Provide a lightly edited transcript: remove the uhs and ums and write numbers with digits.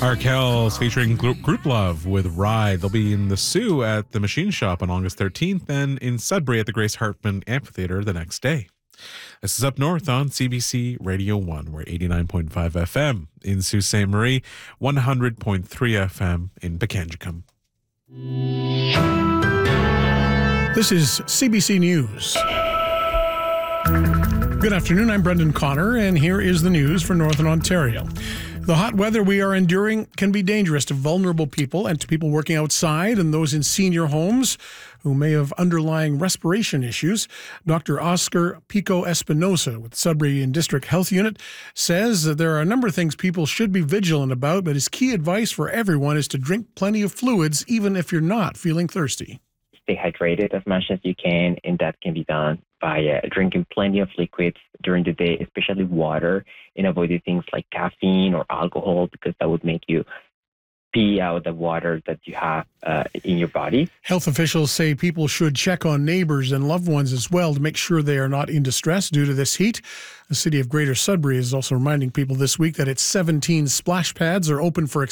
Arkells featuring Group Love with Ride. They'll be in the Sioux at the Machine Shop on August 13th and in Sudbury at the Grace Hartman Amphitheater the next day. This is Up North on CBC Radio 1. We're 89.5 FM in Sault Ste. Marie, 100.3 FM in Pekanjikam. This is CBC News. Good afternoon, I'm Brendan Connor, and here is the news for Northern Ontario. The hot weather we are enduring can be dangerous to vulnerable people and to people working outside and those in senior homes who may have underlying respiration issues. Dr. Oscar Pico Espinosa with Sudbury and District Health Unit says that there are a number of things people should be vigilant about, but his key advice for everyone is to drink plenty of fluids even if you're not feeling thirsty. Stay hydrated as much as you can, and that can be done by drinking plenty of liquids during the day, especially water, and avoiding things like caffeine or alcohol because that would make you pee out the water that you have in your body. Health officials say people should check on neighbors and loved ones as well to make sure they are not in distress due to this heat. The city of Greater Sudbury is also reminding people this week that its 17 splash pads are open for